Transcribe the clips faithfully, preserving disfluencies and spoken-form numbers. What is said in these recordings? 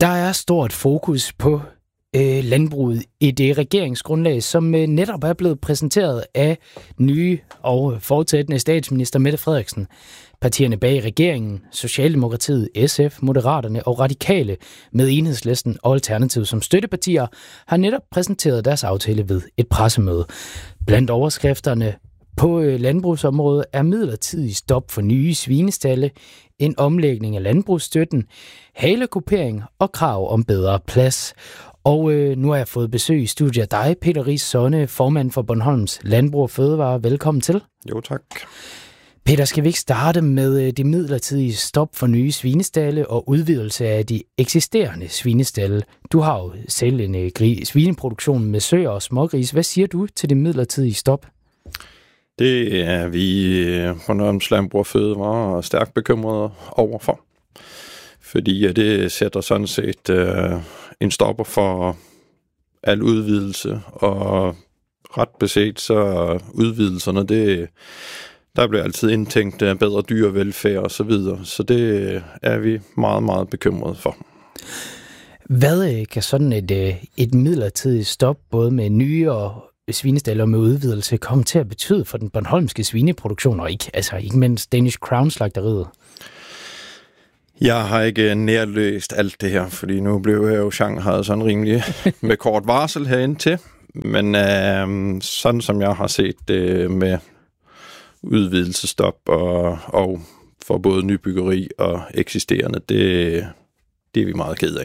Der er stort fokus på øh, landbruget i det regeringsgrundlag, som øh, netop er blevet præsenteret af nye og fortsættende statsminister Mette Frederiksen. Partierne bag regeringen, Socialdemokratiet, S F, Moderaterne og Radikale med Enhedslisten og Alternativet som støttepartier har netop præsenteret deres aftale ved et pressemøde. Blandt overskrifterne på landbrugsområdet er midlertidig stop for nye svinestalde, en omlægning af landbrugsstøtten, halekupering og krav om bedre plads. Og øh, nu har jeg fået besøg i studiet af dig, Peter Riis Sonne, formand for Bornholms Landbrug og Fødevare. Velkommen til. Jo, tak. Peter, skal vi ikke starte med det midlertidige stop for nye svinestalde og udvidelse af de eksisterende svinestalde? Du har jo selv en gri- svineproduktion med søer og smågris. Hvad siger du til det midlertidige stop? Det er vi Bornholms Landbrug og Fødevare stærkt bekymrede overfor. Fordi det sætter sådan set øh, en stopper for al udvidelse, og ret beset så udvidelserne, det, der bliver altid indtænkt bedre dyrevelfærd og så videre, så det er vi meget, meget bekymrede for. Hvad kan sådan et, et midlertidigt stop, både med nye og svinestalde og med udvidelse, komme til at betyde for den bornholmske svineproduktion, og ikke, altså ikke mindst Danish Crown-slagteriet? Jeg har ikke nærlæst alt det her, fordi nu blev jeg jo Shanghai sådan rimelig med kort varsel herinde til. Men øh, sådan som jeg har set det med udvidelsestop og, og for både nybyggeri og eksisterende, det, det er vi meget ked af.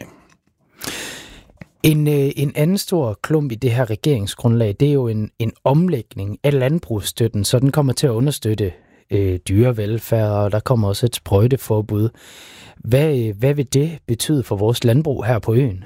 En, øh, en anden stor klump i det her regeringsgrundlag, det er jo en, en omlægning af landbrugsstøtten, så den kommer til at understøtte øh, dyrevelfærd, og der kommer også et sprøjteforbud. Hvad, hvad vil det betyde for vores landbrug her på øen?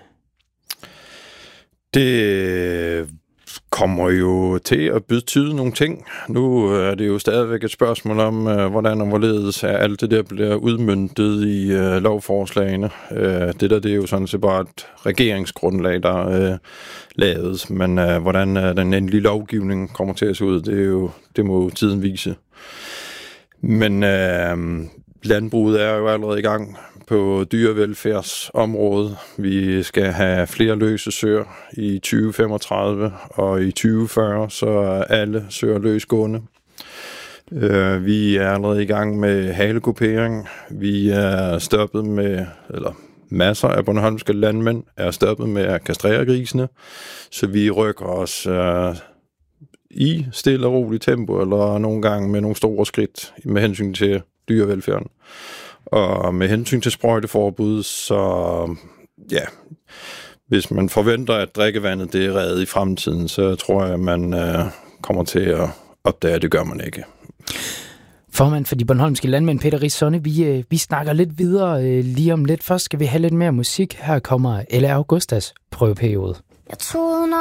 Det kommer jo til at betyde nogle ting. Nu er det jo stadigvæk et spørgsmål om, hvordan og hvorledes alt det der bliver udmøntet i uh, lovforslagene. Uh, det der, det er jo sådan set bare et regeringsgrundlag, der er uh, lavet, men uh, hvordan uh, den endelige lovgivning kommer til at se ud, det, er jo, det må jo tiden vise. Men uh, landbruget er jo allerede i gang på dyrevelfærdsområdet. Vi skal have flere løse søer i tyve femogtredive, og i tyve fyrre, så er alle søer løsgående. Vi er allerede i gang med halekupering. Vi er stoppet med, eller masser af bornholmske landmænd er stoppet med at kastrere grisene, så vi rykker os uh, i stille og roligt tempo, eller nogle gange med nogle store skridt med hensyn til dyrevelfærden. Og med hensyn til sprøjteforbud, så ja, hvis man forventer, at drikkevandet det er reddet i fremtiden, så tror jeg, at man øh, kommer til at opdage, at det gør man ikke. Formand for de bornholmske landmænd, Peter Riis Sonne, vi, øh, vi snakker lidt videre øh, lige om lidt. Først skal vi have lidt mere musik. Her kommer L R Augustas prøveperiode. Jeg troede